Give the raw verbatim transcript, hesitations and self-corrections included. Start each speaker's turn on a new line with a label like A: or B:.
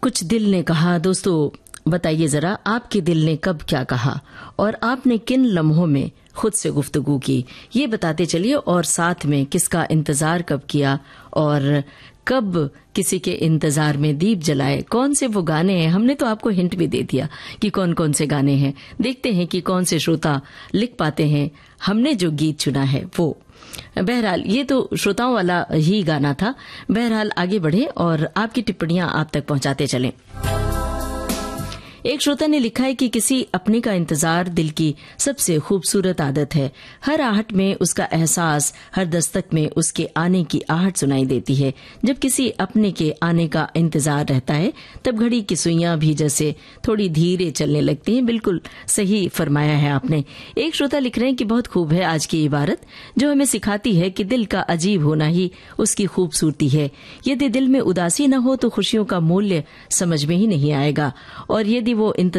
A: कुछ दिल ने कहा। दोस्तों बताइए जरा, आपके दिल ने कब क्या कहा और आपने किन लम्हों में खुद से गुफ्तगू की, ये बताते चलिए। और साथ में किसका इंतजार कब किया और कब किसी के इंतजार में दीप जलाए, कौन से वो गाने हैं। हमने तो आपको हिंट भी दे दिया कि कौन कौन से गाने हैं। देखते हैं कि कौन से श्रोता लिख पाते हैं हमने जो गीत चुना है वो। बहरहाल ये तो श्रोताओं वाला ही गाना था। बहरहाल आगे बढ़े और आपकी टिप्पणियां आप तक पहुंचाते चलें। एक श्रोता ने लिखा है कि किसी अपने का इंतजार दिल की सबसे खूबसूरत आदत है। हर आहट में उसका एहसास, हर दस्तक में उसके आने की आहट सुनाई देती है। जब किसी अपने के आने का इंतजार रहता है तब घड़ी की सुइयां भी जैसे थोड़ी धीरे चलने लगती हैं। बिल्कुल सही फरमाया है आपने। एक श्रोता लिख रहे हैं कि बहुत खूब है आज की इबारत, जो हमें सिखाती है कि दिल का अजीब होना ही उसकी खूबसूरती है। यदि दिल में उदासी न हो तो खुशियों का मूल्य समझ में ही नहीं आएगा, और यदि वो